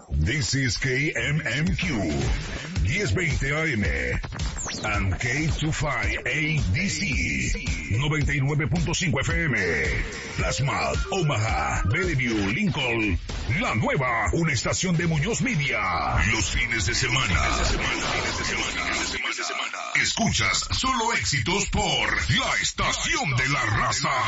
This is KMMQ 1020 AM and K25ADC 99.5 FM. Plasma, Omaha, Bellevue, Lincoln. La nueva, una estación de Muñoz Media. Los fines de semana. Escuchas solo éxitos por la estación de la raza.